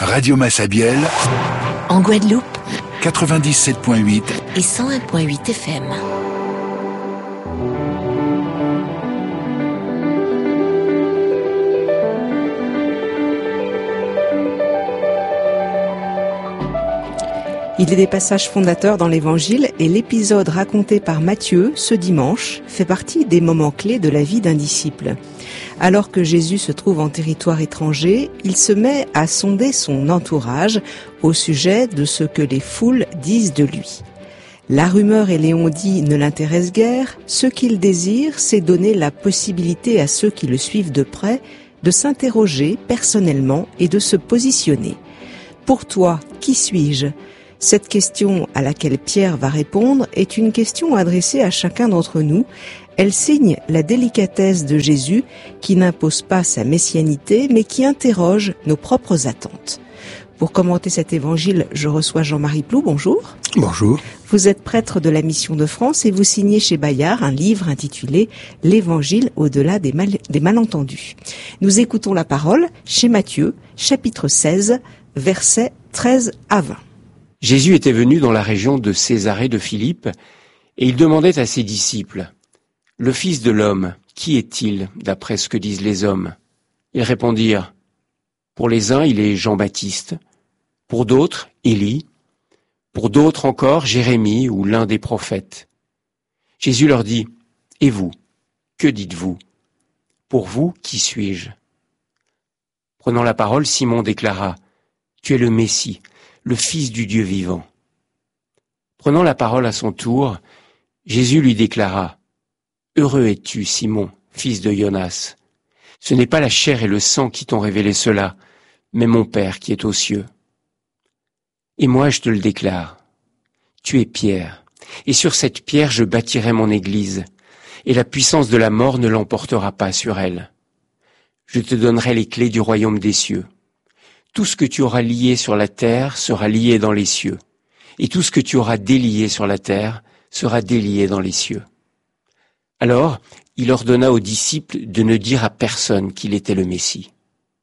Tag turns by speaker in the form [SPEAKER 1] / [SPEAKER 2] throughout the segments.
[SPEAKER 1] Radio Massabielle,
[SPEAKER 2] en Guadeloupe,
[SPEAKER 1] 97.8
[SPEAKER 2] et 101.8 FM.
[SPEAKER 3] Il y a des passages fondateurs dans l'Évangile et l'épisode raconté par Matthieu ce dimanche fait partie des moments clés de la vie d'un disciple. Alors que Jésus se trouve en territoire étranger, il se met à sonder son entourage au sujet de ce que les foules disent de lui. La rumeur et les on-dit ne l'intéressent guère, ce qu'il désire, c'est donner la possibilité à ceux qui le suivent de près de s'interroger personnellement et de se positionner. Pour toi, qui suis-je ? Cette question à laquelle Pierre va répondre est une question adressée à chacun d'entre nous. Elle signe la délicatesse de Jésus qui n'impose pas sa messianité mais qui interroge nos propres attentes. Pour commenter cet évangile, je reçois Jean-Marie Plou. Bonjour.
[SPEAKER 4] Bonjour.
[SPEAKER 3] Vous êtes prêtre de la Mission de France et vous signez chez Bayard un livre intitulé « L'Évangile au-delà des malentendus ». Nous écoutons la parole chez Matthieu, chapitre 16, versets 13 à 20.
[SPEAKER 5] Jésus était venu dans la région de Césarée de Philippe, et il demandait à ses disciples, « Le Fils de l'homme, qui est-il, d'après ce que disent les hommes ?» Ils répondirent, « Pour les uns, il est Jean-Baptiste, pour d'autres, Élie, pour d'autres encore, Jérémie ou l'un des prophètes. » Jésus leur dit, « Et vous, que dites-vous ? Pour vous, qui suis-je » Prenant la parole, Simon déclara, « Tu es le Messie, le Fils du Dieu vivant. » Prenant la parole à son tour, Jésus lui déclara, « Heureux es-tu, Simon, fils de Jonas. Ce n'est pas la chair et le sang qui t'ont révélé cela, mais mon Père qui est aux cieux. Et moi je te le déclare, tu es Pierre, et sur cette pierre je bâtirai mon église, et la puissance de la mort ne l'emportera pas sur elle. Je te donnerai les clés du royaume des cieux. Tout ce que tu auras lié sur la terre sera lié dans les cieux, et tout ce que tu auras délié sur la terre sera délié dans les cieux. » Alors, il ordonna aux disciples de ne dire à personne qu'il était le Messie.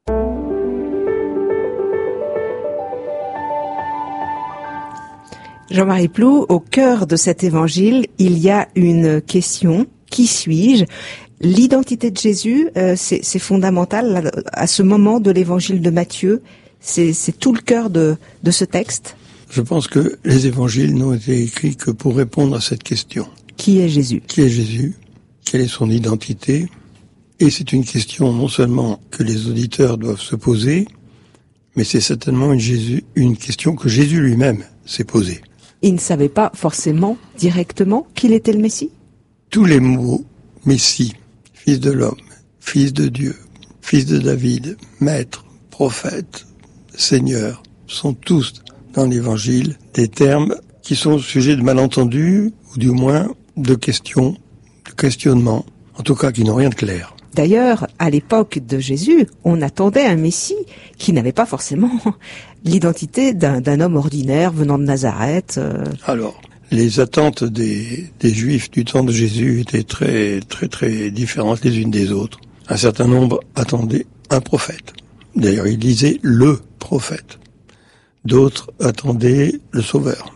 [SPEAKER 3] Jean-Marie Plou, au cœur de cet évangile, il y a une question, qui suis-je ? L'identité de Jésus, c'est fondamental là, à ce moment de l'évangile de Matthieu. C'est tout le cœur de ce texte.
[SPEAKER 4] Je pense que les évangiles n'ont été écrits que pour répondre à cette question.
[SPEAKER 3] Qui est Jésus ?
[SPEAKER 4] Qui est Jésus ? Quelle est son identité ? Et c'est une question non seulement que les auditeurs doivent se poser, mais c'est certainement une question que Jésus lui-même s'est posée.
[SPEAKER 3] Il ne savait pas forcément directement qu'il était le Messie ?
[SPEAKER 4] Tous les mots Messie, Fils de l'homme, Fils de Dieu, Fils de David, Maître, Prophète, Seigneur, sont tous dans l'Évangile des termes qui sont sujets de malentendus, ou du moins de questions, de questionnements, en tout cas qui n'ont rien de clair.
[SPEAKER 3] D'ailleurs, à l'époque de Jésus, on attendait un Messie qui n'avait pas forcément l'identité d'un homme ordinaire venant de Nazareth.
[SPEAKER 4] Alors, les attentes des Juifs du temps de Jésus étaient très, très, très différentes les unes des autres. Un certain nombre attendaient un prophète. D'ailleurs, ils disaient le prophète. D'autres attendaient le sauveur,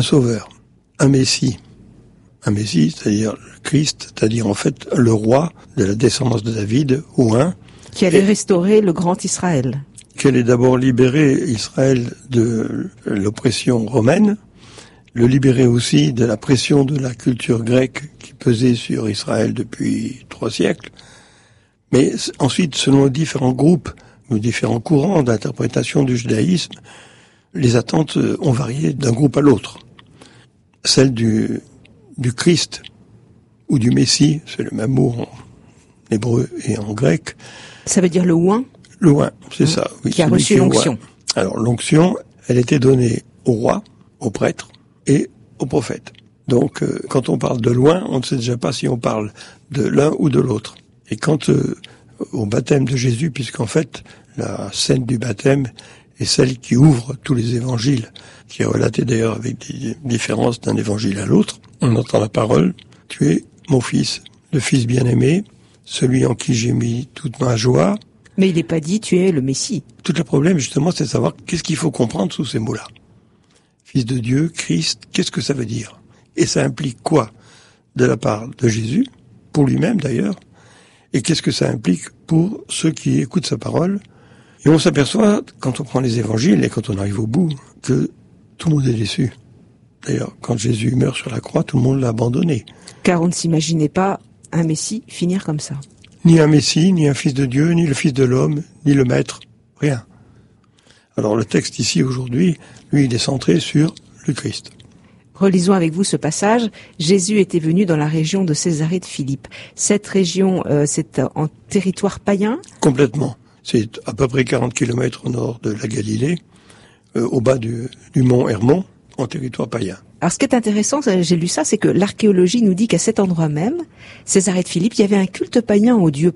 [SPEAKER 4] un Messie. Un Messie, c'est-à-dire le Christ, c'est-à-dire en fait le roi de la descendance de David, ou un.
[SPEAKER 3] Qui allait restaurer le grand Israël.
[SPEAKER 4] Qui allait d'abord libérer Israël de l'oppression romaine, le libérer aussi de la pression de la culture grecque qui pesait sur Israël depuis 3 siècles. Mais ensuite, selon les différents groupes, ou différents courants d'interprétation du judaïsme, les attentes ont varié d'un groupe à l'autre. Celle du Christ ou du Messie, c'est le même mot en hébreu et en grec.
[SPEAKER 3] Ça veut dire le oint ?
[SPEAKER 4] Le oint, c'est ça. Oui,
[SPEAKER 3] qui a reçu l'onction.
[SPEAKER 4] Alors l'onction, elle était donnée au roi, au prêtre et au prophète. Donc quand on parle de loin, on ne sait déjà pas si on parle de l'un ou de l'autre. Et quand au baptême de Jésus, puisqu'en fait la scène du baptême est celle qui ouvre tous les évangiles, qui est relatée d'ailleurs avec des différences d'un évangile à l'autre, on entend la parole, « Tu es mon fils, le fils bien-aimé, celui en qui j'ai mis toute ma joie,
[SPEAKER 3] Mais il n'est pas dit, tu es le Messie.
[SPEAKER 4] Tout le problème, justement, c'est de savoir qu'est-ce qu'il faut comprendre sous ces mots-là. Fils de Dieu, Christ, qu'est-ce que ça veut dire? Et ça implique quoi de la part de Jésus, pour lui-même d'ailleurs, et qu'est-ce que ça implique pour ceux qui écoutent sa parole? Et on s'aperçoit, quand on prend les évangiles et quand on arrive au bout, que tout le monde est déçu. D'ailleurs, quand Jésus meurt sur la croix, tout le monde l'a abandonné.
[SPEAKER 3] Car on ne s'imaginait pas un Messie finir comme ça.
[SPEAKER 4] Ni un Messie, ni un fils de Dieu, ni le fils de l'homme, ni le maître, rien. Alors le texte ici aujourd'hui, lui, il est centré sur le Christ.
[SPEAKER 3] Relisons avec vous ce passage. Jésus était venu dans la région de Césarée de Philippe. Cette région, c'est en territoire païen?
[SPEAKER 4] Complètement. C'est à peu près 40 km au nord de la Galilée, au bas du mont Hermon, en territoire païen.
[SPEAKER 3] Alors ce qui est intéressant, j'ai lu ça, c'est que l'archéologie nous dit qu'à cet endroit même, Césarée de Philippe, il y avait un culte païen au dieu